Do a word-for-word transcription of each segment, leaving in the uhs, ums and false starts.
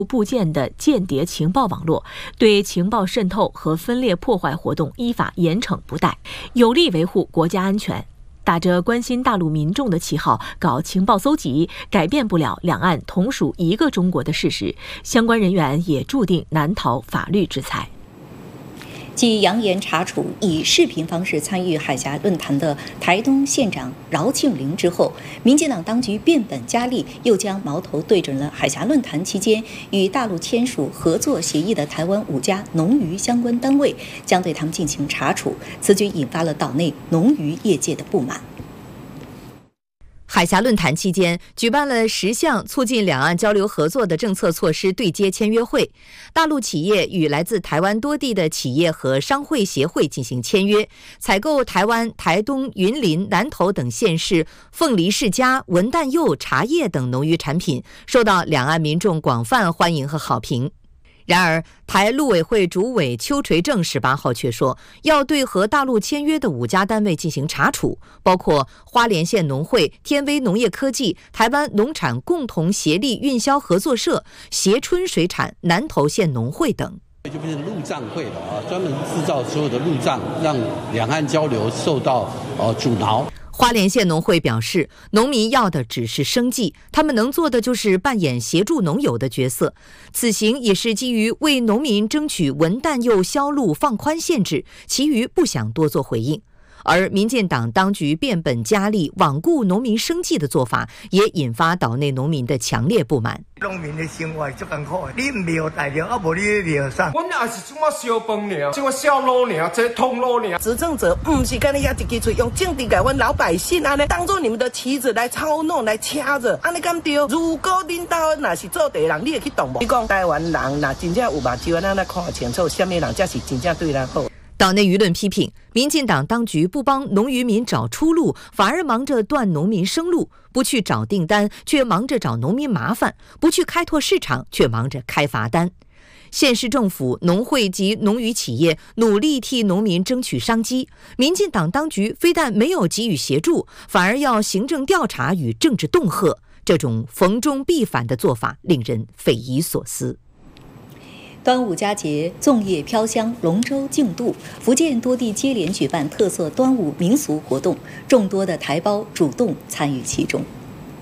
部件的间谍情报网络，对情报渗透和分裂破坏活动依法严惩不贷，有力维护国家安全。打着关心大陆民众的旗号搞情报搜集，改变不了两岸同属一个中国的事实，相关人员也注定难逃法律制裁。 继扬言查处以视频方式参与海峡论坛的台东县长饶庆铃之后，民进党当局变本加厉，又将矛头对准了海峡论坛期间与大陆签署合作协议的台湾五家农渔相关单位，将对他们进行查处。此举引发了岛内农渔业界的不满。 海峡论坛期间，举办了十项促进两岸交流合作的政策措施对接签约会。大陆企业与来自台湾多地的企业和商会协会进行签约，采购台湾台东、云林、南投等县市凤梨世家、文旦柚、茶叶等农渔产品，受到两岸民众广泛欢迎和好评。然而，台陆委会主委邱垂正十八号却说，要对和大陆签约的五家单位进行查处，包括花莲县农会、天威农业科技、台湾农产共同协力运销合作社、协春水产、南投县农会等。 就变成陆障会了啊，专门制造所有的陆障，让两岸交流受到呃阻挠。 花莲县农会表示，农民要的只是生计，他们能做的就是扮演协助农友的角色。此行也是基于为农民争取文旦柚销路放宽限制，其余不想多做回应。而民进党当局变本加厉罔顾农民生计的做法，也引发岛内农民的强烈不满。 农民的生活最艰苦的，你唔苗大料，啊无你苗啥？ 我也是怎么烧饭尔，怎么烧路尔，这通路尔。 执政者唔是跟你遐一支嘴，用政治改阮老百姓安尼当做你们的棋子来操弄、来掐着，安尼敢对？如果恁兜若是做地人，你会去动无？你讲台湾人若真正有目睭，咱来看清楚，什么人才是真正对咱好。 岛内舆论批评，民进党当局不帮农渔民找出路，反而忙着断农民生路；不去找订单，却忙着找农民麻烦；不去开拓市场，却忙着开罚单。县市政府、农会及农渔企业努力替农民争取商机，民进党当局非但没有给予协助，反而要行政调查与政治恫吓，这种逢中必反的做法令人匪夷所思。 端午佳节，粽叶飘香，龙舟竞渡，福建多地接连举办特色端午民俗活动，众多的台胞主动参与其中。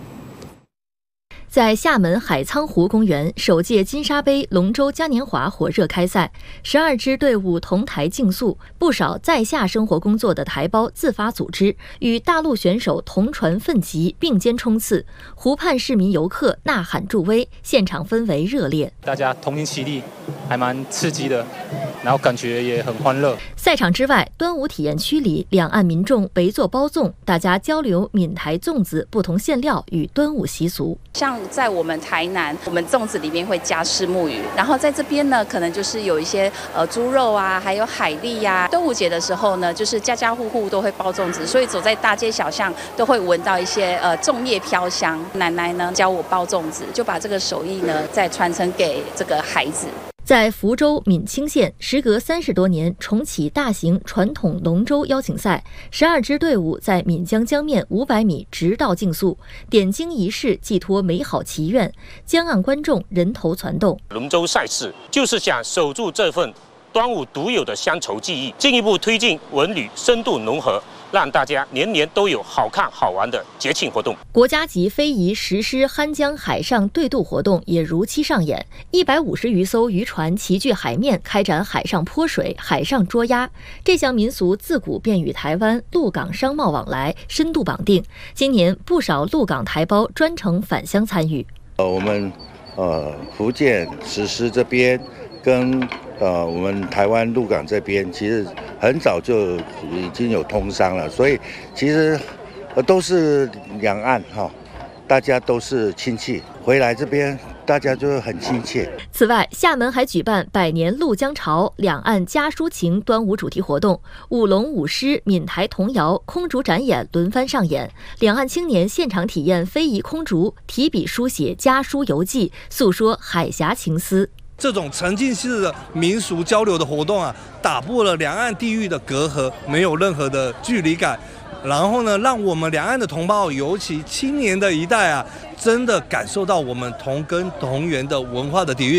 在厦门海沧湖公园，首届金沙杯龙舟嘉年华火热开赛，十二支队伍同台竞速，不少在厦生活工作的台胞自发组织，与大陆选手同船奋击，并肩冲刺。湖畔市民游客呐喊助威，现场氛围热烈， 大家同心齐力，还蛮刺激的，然后感觉也很欢乐。 赛场之外，端午体验区里，两岸民众围坐包粽，大家交流闽台粽子不同馅料与端午习俗。 像在我们台南，我们粽子里面会加虱目鱼，然后在这边呢，可能就是有一些呃猪肉啊，还有海蛎呀、啊。端午节的时候呢，就是家家户户都会包粽子，所以走在大街小巷都会闻到一些呃粽叶飘香。奶奶呢教我包粽子，就把这个手艺呢再传承给这个孩子。 在福州闽清县，时隔三十多年重启大型传统龙舟邀请赛，十二支队伍在闽江江面五百米直道竞速，点睛仪式寄托美好祈愿，江岸观众人头攒动。 龙舟赛事就是想守住这份端午独有的乡愁记忆，进一步推进文旅深度融合，让大家年年都有好看好玩的节庆活动。 国家级非遗实施酣江海上对渡活动也如期上演，一百五十余艘渔船齐聚海面，开展海上泼水、海上捉鸭。这项民俗自古便与台湾陆港商贸往来深度绑定，今年不少陆港台胞专程返乡参与。 呃，我们呃福建实施这边跟呃，我们台湾鹿港这边其实很早就已经有通商了，所以其实呃都是两岸哈、哦，大家都是亲戚，回来这边大家就很亲切。 此外，厦门还举办百年陆江潮两岸家书情端午主题活动，舞龙舞狮、闽台童谣、空竹展演轮番上演，两岸青年现场体验非遗空竹，提笔书写家书游记，诉说海峡情思。 这种沉浸式的民俗交流的活动啊，打破了两岸地域的隔阂，没有任何的距离感， 然后呢，让我们两岸的同胞，尤其青年的一代啊，真的感受到我们同根同源的文化的底蕴。